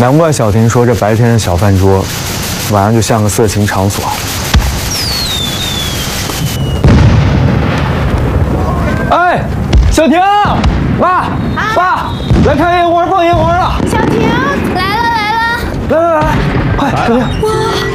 难怪小婷说这白天是小饭桌，晚上就像个色情场所。哎，小婷，妈，爸，来看烟花，放烟花了。 小婷，来了， 来，快，小婷。 哇！